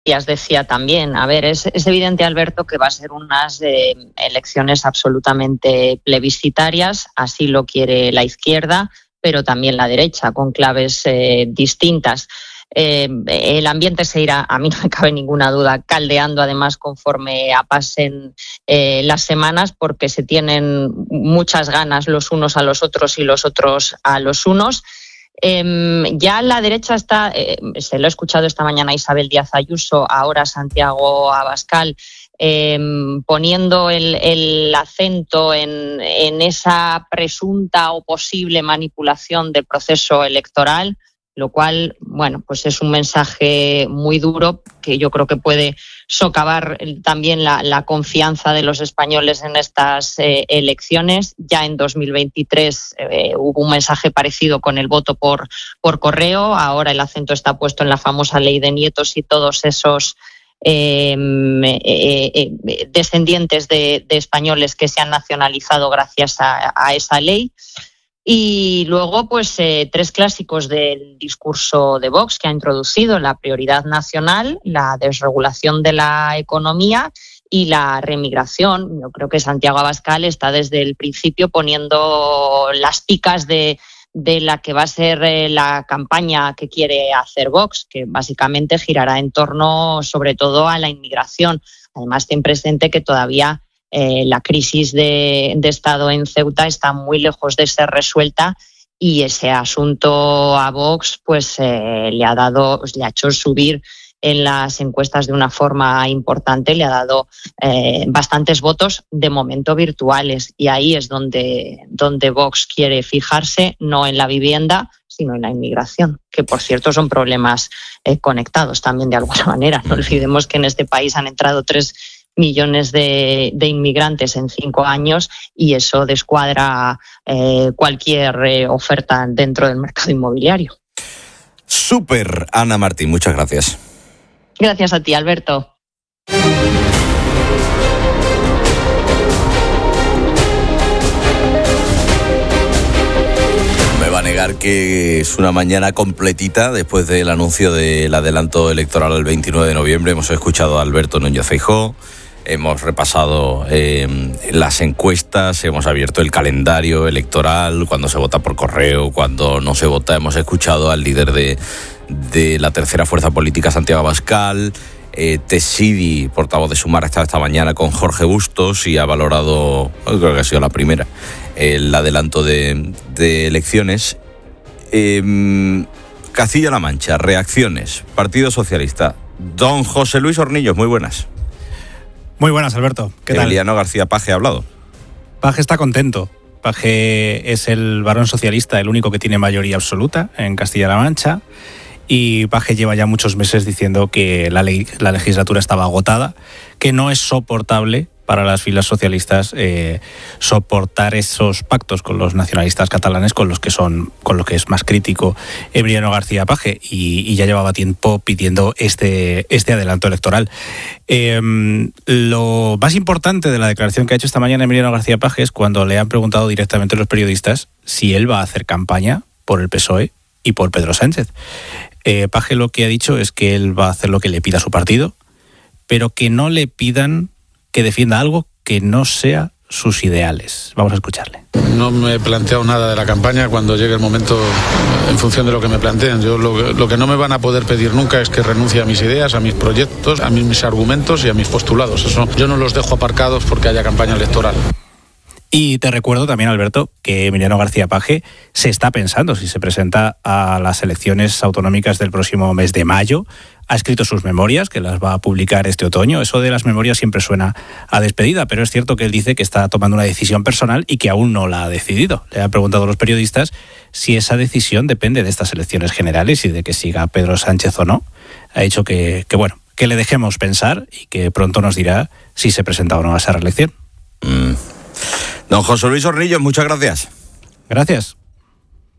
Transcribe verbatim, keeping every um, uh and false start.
Díaz decía también, a ver, es, es evidente, Alberto, que va a ser unas eh, elecciones absolutamente plebiscitarias, así lo quiere la izquierda, pero también la derecha, con claves eh, distintas. Eh, el ambiente se irá, a mí no me cabe ninguna duda, caldeando además conforme pasen eh, las semanas, porque se tienen muchas ganas los unos a los otros y los otros a los unos. Eh, ya la derecha está, eh, se lo he escuchado esta mañana a Isabel Díaz Ayuso, ahora Santiago Abascal, eh, poniendo el, el acento en, en esa presunta o posible manipulación del proceso electoral, lo cual, bueno, pues es un mensaje muy duro que yo creo que puede socavar también la, la confianza de los españoles en estas eh, elecciones. Ya en dos mil veintitrés eh, hubo un mensaje parecido con el voto por, por correo. Ahora el acento está puesto en la famosa ley de nietos y todos esos eh, eh, eh, descendientes de, de españoles que se han nacionalizado gracias a, a esa ley. Y luego, pues, eh, tres clásicos del discurso de Vox que ha introducido: la prioridad nacional, la desregulación de la economía y la remigración. Yo creo que Santiago Abascal está desde el principio poniendo las picas de, de la que va a ser eh, la campaña que quiere hacer Vox, que básicamente girará en torno, sobre todo, a la inmigración. Además, ten presente que todavía Eh, la crisis de, de Estado en Ceuta está muy lejos de ser resuelta y ese asunto a Vox pues eh, le ha dado, le ha hecho subir en las encuestas de una forma importante, le ha dado eh, bastantes votos, de momento virtuales, y ahí es donde, donde Vox quiere fijarse, no en la vivienda, sino en la inmigración, que por cierto son problemas eh, conectados también de alguna manera. No olvidemos que en este país han entrado tres millones de, de inmigrantes en cinco años y eso descuadra eh, cualquier eh, oferta dentro del mercado inmobiliario. Súper, Ana Martín, muchas gracias. Gracias a ti, Alberto. Me va a negar que es una mañana completita después del anuncio del adelanto electoral el veintinueve de noviembre. Hemos escuchado a Alberto Núñez Feijóo. Hemos repasado eh, las encuestas, hemos abierto el calendario electoral, cuando se vota por correo, cuando no se vota. Hemos escuchado al líder de, de la tercera fuerza política, Santiago Abascal. Eh, Tessidi, portavoz de Sumar, ha estado esta mañana con Jorge Bustos y ha valorado, creo que ha sido la primera, el adelanto de, de elecciones. Eh, Castilla-La Mancha, reacciones, Partido Socialista. Don José Luis Hornillos, muy buenas. Muy buenas, Alberto. ¿Qué tal? Emiliano García Paje ha hablado. Paje está contento. Paje es el varón socialista, el único que tiene mayoría absoluta en Castilla-La Mancha. Y Paje lleva ya muchos meses diciendo que la, ley, la legislatura estaba agotada, que no es soportable para las filas socialistas eh, soportar esos pactos con los nacionalistas catalanes, con los que son, con lo que es más crítico Emiliano García Paje, y, y ya llevaba tiempo pidiendo este, este adelanto electoral. Eh, lo más importante de la declaración que ha hecho esta mañana Emiliano García Paje es cuando le han preguntado directamente a los periodistas si él va a hacer campaña por el P S O E y por Pedro Sánchez. Eh, Paje lo que ha dicho es que él va a hacer lo que le pida su partido, pero que no le pidan que defienda algo que no sea sus ideales. Vamos a escucharle. No me he planteado nada de la campaña. Cuando llegue el momento, en función de lo que me planteen. Yo lo, lo que no me van a poder pedir nunca es que renuncie a mis ideas, a mis proyectos, a mis, mis argumentos y a mis postulados. Eso yo no los dejo aparcados porque haya campaña electoral. Y te recuerdo también, Alberto, que Emiliano García Paje se está pensando si se presenta a las elecciones autonómicas del próximo mes de mayo. Ha escrito sus memorias, que las va a publicar este otoño. Eso de las memorias siempre suena a despedida, pero es cierto que él dice que está tomando una decisión personal y que aún no la ha decidido. Le ha preguntado a los periodistas si esa decisión depende de estas elecciones generales y de que siga Pedro Sánchez o no. Ha dicho que, que bueno, que le dejemos pensar y que pronto nos dirá si se presenta o no a esa reelección. Mm. Don José Luis Hornillos, muchas gracias. Gracias.